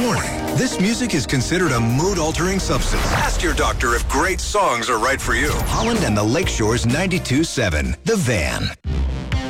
Warning, this music is considered a mood-altering substance. Ask your doctor if great songs are right for you. Holland and the Lakeshore's 92.7, The Van.